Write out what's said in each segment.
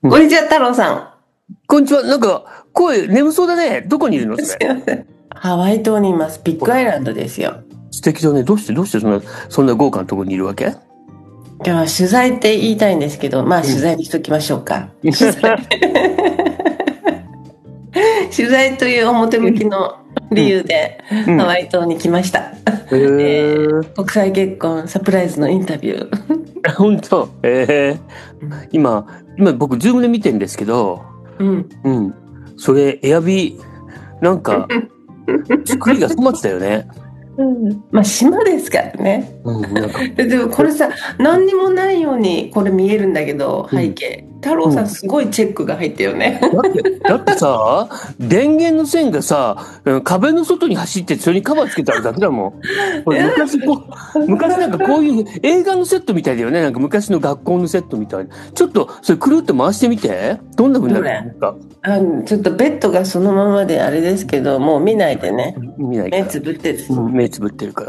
こんにちは、太郎さん。 こんにちは。なんか、声眠そうだね。どこにいるのそれ。 ハワイ島にいます。ビッグアイランドですよ。 素敵だね。どうしてそんな豪華なところにいるわけ？ 今日は取材って言いたいんですけど、まあ取材にしときましょうか。取材という表向きの理由でハワイ島に来ました。国際結婚サプライズのインタビュー。 本当？今僕ズームで見てるんですけど、それエアビーなんか作りが粗末だよね。 まあ島ですからね。でもこれさ、何にもないようにこれ見えるんだけど、背景。太郎さんすごいチェックが入ってるよね。 だってさ、電源の線がさ、壁の外に走ってそれにカバーつけてあるだけだもん。これ昔なんかこういう映画のセットみたいだよね。なんか昔の学校のセットみたいな。ちょっとそれくるっと回してみて。どんな風になるのか。 ちょっとベッドがそのままであれですけど、もう見ないでね。 見ないから。 目つぶってる。 目つぶってるから。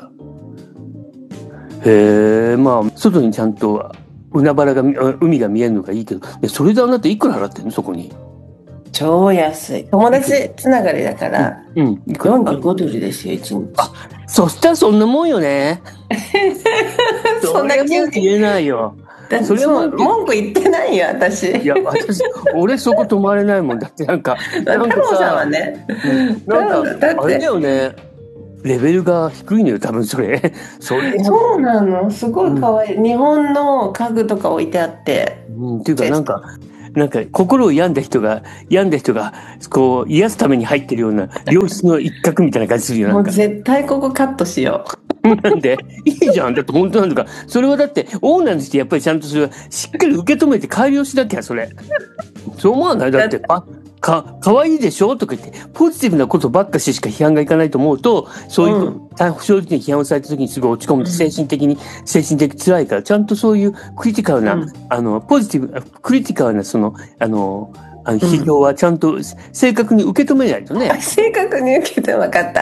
へえ、まあ外にちゃんと海が見えるのがいいけど、それであなたいくら払ってんのそこに？ 超安い。友達つながりだから、45ドルですよ、1日。 あ、そしたらそんなもんよね。 そんな急に言えないよ。 それも文句言ってないよ、私。 いや、俺そこ泊まれないもん。だってなんか太郎さんはね、 なんかあれだよね。レベルが低いのよ、多分それ。 そうなの、すごい可愛い。日本の家具とか置いてあって。 っていうかなんか心を病んだ人がこう癒すために入ってるような良質の一角みたいな感じするよ。 もう絶対ここカットしよう。なんでいいじゃん。だって本当なんだから。それはだってオーナーとしてやっぱりちゃんとそれはしっかり受け止めて改良しなきゃそれ。そう思わない？だってかわいいでしょとか言ってポジティブなことばっかしか批判がいかないと思うと、そういう正直に批判をされた時にすごい落ち込むと精神的辛いから、ちゃんとそういうクリティカルな、ポジティブクリティカルなその批評はちゃんと正確に受け止めないとね。 正確に受けて分かった。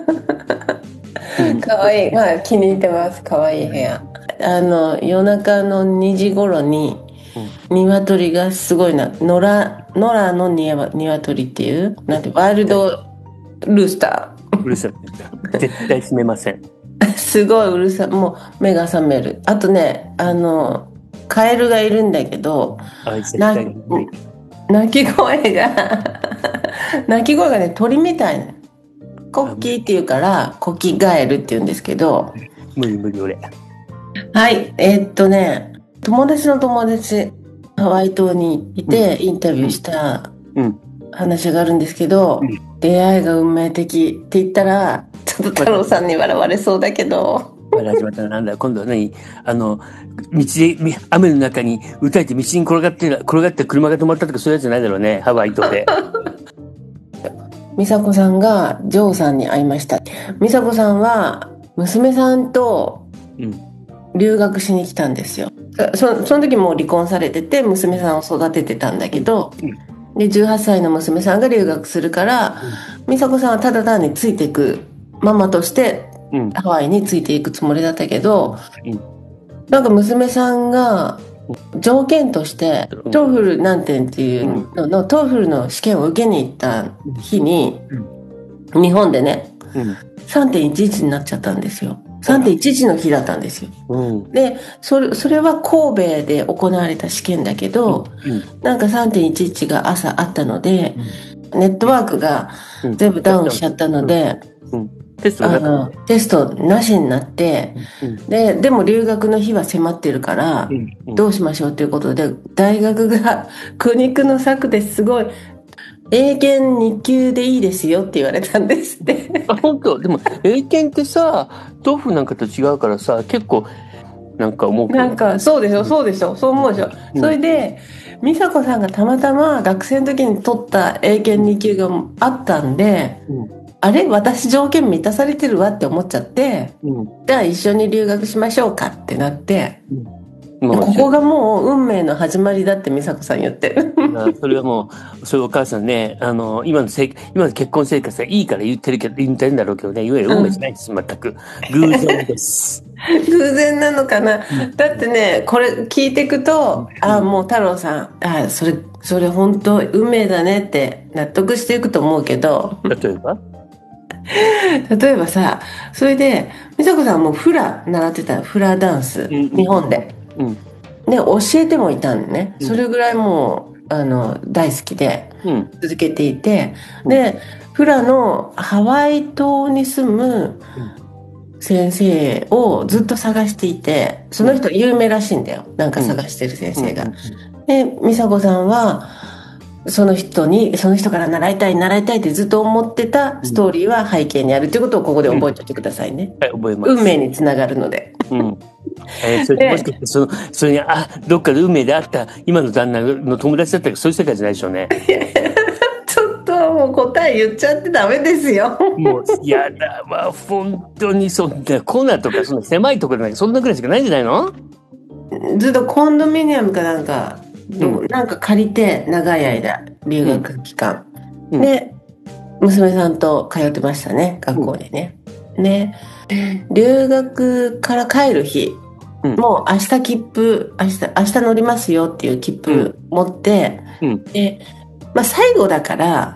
かわいい。まあ気に入ってます。かわいい部屋。夜中の2時頃に鶏がすごいな、野良の鶏っていうなんてワイルドルースター。 うるさい。絶対閉めません。 すごいうるさい。もう目が覚める。あとね、カエルがいるんだけど、鳴き声がね、鳥みたいな。コッキーっていうからコキガエルって言うんですけど。 無理俺。 はい、友達の友達ハワイ島にいてインタビューした話があるんですけど、出会いが運命的って言ったらちょっと太郎さんに笑われそうだけど。 始まったらなんだ今度は何？道で雨の中に打たれて道に転がって車が止まったとかそういうやつじゃないだろうね、ハワイ島で。 美佐子さんがジョーさんに会いました。美佐子さんは娘さんと留学しに来たんですよ。その時もう離婚されてて娘さんを育ててたんだけど、で18歳の娘さんが留学するから、美佐子さんはただ単についていくママとしてハワイについていくつもりだったけど、なんか娘さんが条件としてトーフル何点っていうののトーフルの試験を受けに行った日に日本でね 3.11 になっちゃったんですよ。3.11 の日だったんですよ。でそれは神戸で行われた試験だけど、なんか 3.11 が朝あったので、ネットワークが全部ダウンしちゃったので、テストなしになって、でも留学の日は迫ってるから、どうしましょうということで大学が苦肉の策ですごい英検2級でいいですよって言われたんですって。 本当？でも英検ってさトーフなんかと違うからさ結構なんか思うけど、 なんかそうでしょそう思うでしょ。それで美佐子さんがたまたま学生の時に取った英検2級があったんで、あれ私条件満たされてるわって思っちゃって、じゃあ一緒に留学しましょうかってなって、 ここがもう運命の始まりだって美佐子さん言ってる。 それはもう、それお母さんね、今の結婚生活がいいから言ってるんだろうけどね、いわゆる運命じゃないです、全く。偶然です。 偶然なのかな。だってね、これ聞いていくと、もう太郎さん、それ本当運命だねって納得していくと思うけど。例えばさ、それで美佐子さんもフラ習ってた、フラダンス、日本で、で教えてもいたんね。それぐらいもう大好きで続けていて、でフラのハワイ島に住む先生をずっと探していて、その人有名らしいんだよ、なんか探してる先生が。で美佐子さんはその人から習いたいってずっと思ってたストーリーは背景にあるということをここで覚えておいてくださいね。 はい、覚えます。 運命につながるので。 それもしかしてそれにどっかで運命であった今の旦那の友達だったらそういう世界じゃないでしょうね。 ちょっともう答え言っちゃってダメですよ。もうやだわ、本当にそんなコーナーとかそんな狭いところなんかそんなぐらいしかないんじゃないの？ ずっとコンドミニアムかなんかなんか借りて長い間留学期間、で娘さんと通ってましたね、学校でね。で留学から帰る日、もう明日乗りますよっていう切符持って、で、最後だから、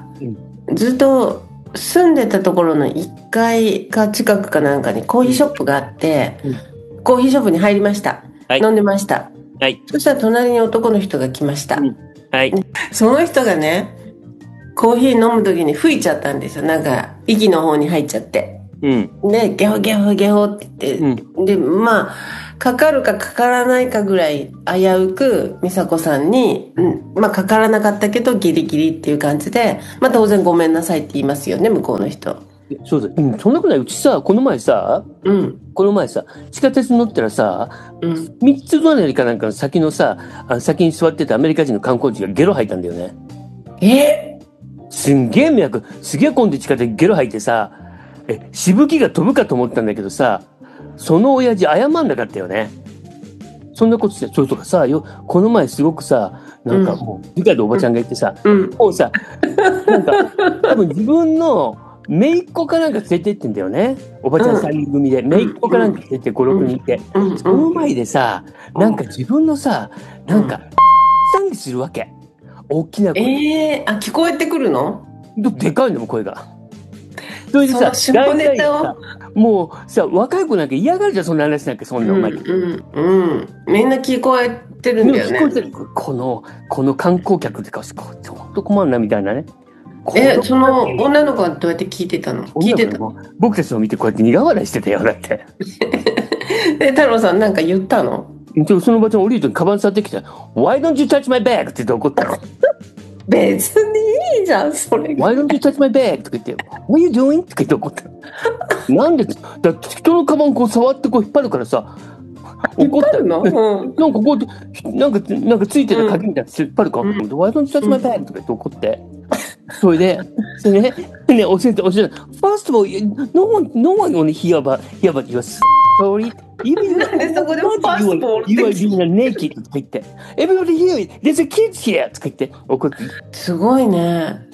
ずっと住んでたところの1階か近くかなんかにコーヒーショップがあって、コーヒーショップに入りました、飲んでました。そしたら隣に男の人が来ました。その人がね、コーヒー飲む時に吹いちゃったんですよ。なんか息の方に入っちゃって。でゲホゲホゲホって言って、でかかるかかからないかぐらい危うく美佐子さんに、かからなかったけどギリギリっていう感じで、当然ごめんなさいって言いますよね、向こうの人。 そうだ、そんなことない。うちさ、この前さ、地下鉄に乗ったらさ、3つ隣かなんかの先のさ、先に座ってたアメリカ人の観光地がゲロ吐いたんだよね。すんげえ迷惑、すげえ混んで地下鉄ゲロ吐いてさ、しぶきが飛ぶかと思ったんだけどさ、その親父謝んなかったよね。そんなことして、それとかさ、この前すごくさ、なんかもう、理解でおばちゃんが言ってさ、もうさ、なんか、多分自分の姪っ子かなんか連れてってんだよね。おばちゃん3人組で、姪っ子かなんか連れて5、6人いて、その前でさ、なんか自分のさ、なんか、賛美するわけ。大きな声。 聞こえてくるの？ でかいのも声が。それでさ、 下ネタをもうさ、若い子なんか嫌がるじゃん、そんな話なんか、そんなお前。 みんな聞こえてるんだよね。 聞こえてる。この観光客ってか、ちょっと困るな、みたいなね。 その女の子はどうやって聞いてたの？ 僕たちを見てこうやって苦笑いしてたよ、だって。 太郎さんなんか言ったの？ そのおばちゃん降りるときカバン触ってきて、Why don't you touch my bag? って言って怒ったの。 別にいいじゃん、それが。 Why don't you touch my bag? とか言って、What are you doing? とか言って怒ったの。なんでだって人のカバンこう触ってこう引っ張るからさ、 怒ったの？ なんかこうやってなんかついてた鍵みたいな引っ張るかと思って、Why don't you touch my bag? とか言って怒って。それでね、教えて。First of all, no one only hear about your story. なんでそこでファーストボールって You are being naked とか言って Everybody here, there's a kids here とか言って怒って。 すごいね。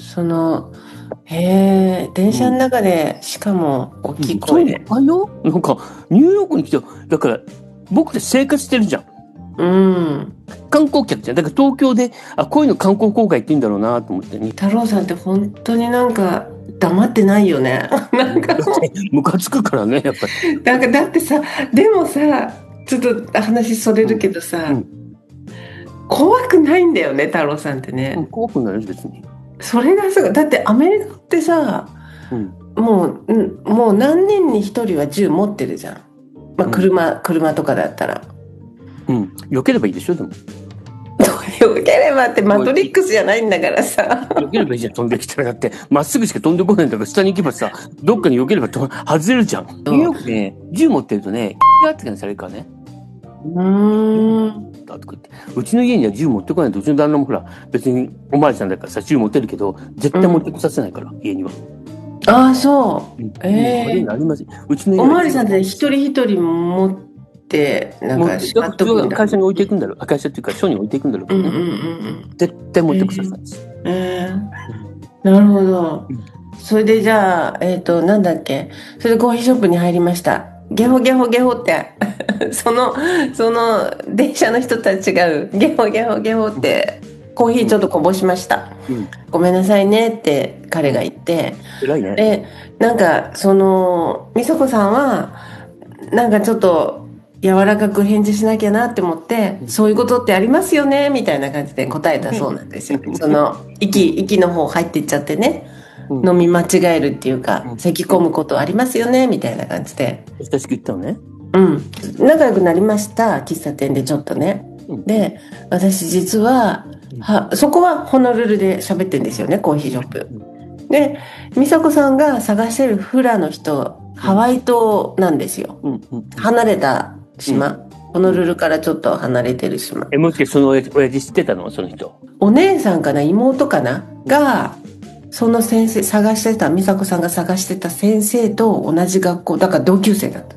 電車の中で、しかも大きい声で。 なんかニューヨークに来て、だから僕たち生活してるじゃん。観光客じゃん。だから東京でこういうの観光公開って言うんだろうなと思ってね。 太郎さんって本当になんか黙ってないよね。なんかムカつくからね、やっぱり。 だってさ、でもさ、ちょっと話それるけどさ、怖くないんだよね、太郎さんってね。 怖くないです、別に。 それがさ、だってアメリカってさ、もう何人に一人は銃持ってるじゃん。車とかだったら。 避ければいいでしょ、でも。 避ければってマトリックスじゃないんだからさ。 避ければいいじゃん、飛んできたら。だってまっすぐしか飛んでこないんだから、下に行けばさ、どっかに避ければ外れるじゃん。ニューヨークね、銃持ってるとね、がって感じされるからね。うちの家には銃持ってこないと、うちの旦那もほら、別におまわりさんだからさ、銃持ってるけど、絶対持ってこさせないから、家には。 ああ、そう。 ありません。うちの家おまわりさんって一人一人持って、なんかしまっとくんだ。 会社に置いていくんだろう。会社っていうか、署に置いていくんだろう、ね。絶対持ってください。 なるほど。それでじゃあ、なんだっけ。それでコーヒーショップに入りました。ゲホゲホゲホって、その、電車の人たちが、ゲホゲホゲホって、コーヒーちょっとこぼしました。ごめんなさいねって彼が言って。 偉いね。 で、なんか、美佐子さんは、なんかちょっと、柔らかく返事しなきゃなって思って、そういうことってありますよねみたいな感じで答えたそうなんですよ。息の方入っていっちゃってね。飲み間違えるっていうか、咳込むことありますよねみたいな感じで。 親しく言ったのね。 仲良くなりました。喫茶店でちょっとね。で、私実は、そこはホノルルで喋ってるんですよね、コーヒーショップ。で、美佐子さんが探してるフラの人、ハワイ島なんですよ。離れた島。ホノルルからちょっと離れてる島。 もしかしてその親父知ってたのその人。 お姉さんかな妹かなが、その先生、美佐子さんが探してた先生と同じ学校、だから同級生だった。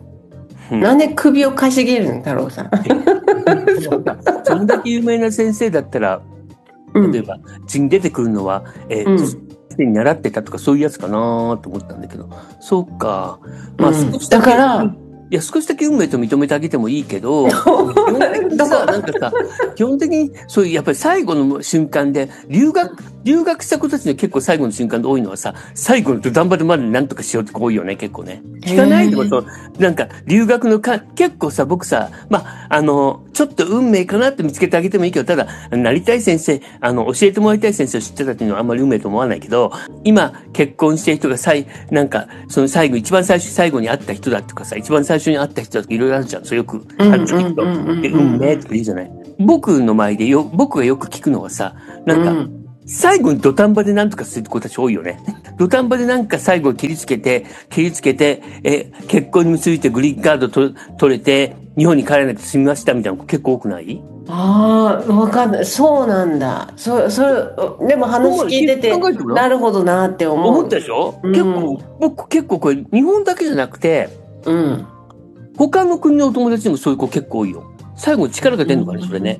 なんで首をかしげるんだろうさ。 そんだけ有名な先生だったら、例えば、次に出てくるのは、に習ってたとかそういうやつかなと思ったんだけど、そうか。まあ、 だから、 いや、少しだけ運命と認めてあげてもいいけど、基本的にさ、なんかさ、基本的に、そういう、やっぱり最後の瞬間で、留学した子たちの結構最後の瞬間で多いのはさ、最後の土壇場でまで何とかしようって多いよね、結構ね。聞かないでもそう、なんか、留学の結構さ、僕さ、まあ、ちょっと運命かなって見つけてあげてもいいけど、ただ、なりたい先生、教えてもらいたい先生を知ってたっていうのはあんまり運命と思わないけど、今、結婚してる人がなんか、その一番最後に会った人だとかさ、一番最初に会った人だとかいろいろあるじゃん。そうよく話聞くと。運命とか言うじゃない。僕の前で僕がよく聞くのはさ、なんか、最後に土壇場で何とかする子たち多いよね。土壇場でなんか最後切りつけて、結婚に結びてグリーンカード取れて、日本に帰らなくて済みましたみたいな子結構多くない？ ああ、わかんない。そうなんだ。でも話聞いてて、なるほどなって思ったでしょ？僕結構これ、日本だけじゃなくて、他の国のお友達でもそういう子結構多いよ。最後に力が出るのかね、それね。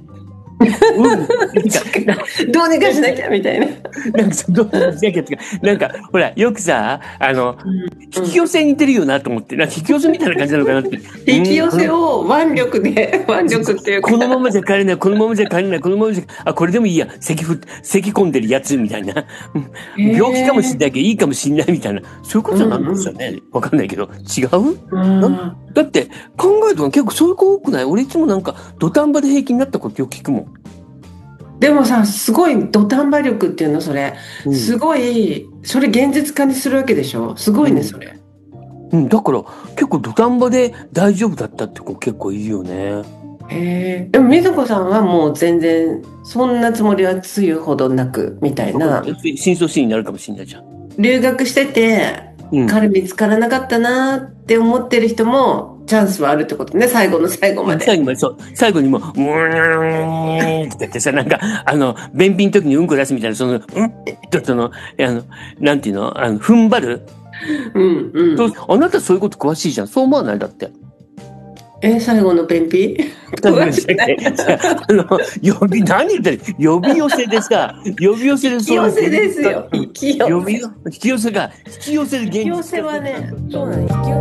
どうにかしなきゃみたいな。 どうにかしなきゃってなんか、ほら、よくさ、引き寄せに似てるよなと思って、なんか引き寄せみたいな感じなのかなって。 引き寄せを腕力っていうか。 このままじゃ帰れない、このままじゃ帰れない、このままじゃ、これでもいいや、咳込んでるやつみたいな。病気かもしんないけど、いいかもしんないみたいな。そういうことなんですよね。わかんないけど。違う？だって、考えると結構そういう子多くない？俺いつもなんか、土壇場で平気になったことよく聞くもん。 でもさ、すごい土壇場力っていうの、それ。すごい、それ現実化にするわけでしょ？すごいね、それ。 だから結構土壇場で大丈夫だったって子結構いるよね。 でも美佐子さんはもう全然、そんなつもりはつゆほどなく、みたいな。 深層心になるかもしれないじゃん。 留学してて、彼見つからなかったなって思ってる人も、チャンスはあるってことね、最後の最後まで。 最後まで、そう。最後にもう、って言ってさ、なんか、便秘の時にうんこ出すみたいな、なんていうの踏ん張る。あなたそういうこと詳しいじゃん。そう思わない？だって。 最後の便秘詳しくない。 何言ってる？呼び寄せでさ、呼び寄せでそう。引き寄せですよ。引き寄せ。 引き寄せが、引き寄せる現実。 引き寄せはね、そうなんです。